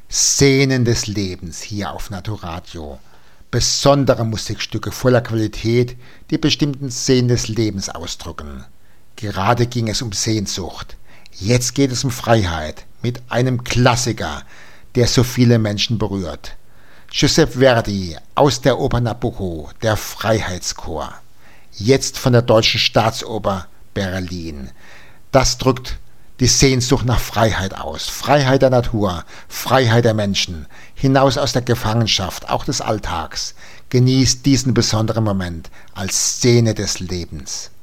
Szenen des Lebens hier auf Naturadio. Besondere Musikstücke voller Qualität, die bestimmten Szenen des Lebens ausdrücken. Gerade ging es um Sehnsucht. Jetzt geht es um Freiheit mit einem Klassiker, der so viele Menschen berührt. Giuseppe Verdi aus der Oper Nabucco, der Freiheitschor. Jetzt von der Deutschen Staatsoper Berlin. Das drückt die Sehnsucht nach Freiheit aus. Freiheit der Natur, Freiheit der Menschen, hinaus aus der Gefangenschaft, auch des Alltags. Genießt diesen besonderen Moment als Szene des Lebens.